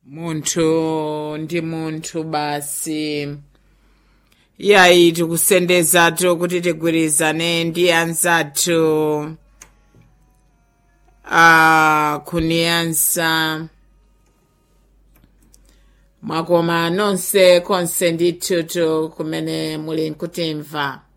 munthu ndi munthu basi. Yayi tikusendezatu kuti tigwirizane ndi anzathu kuniyansa mwakoma nonse konse ndithu kumene muli nkutimva.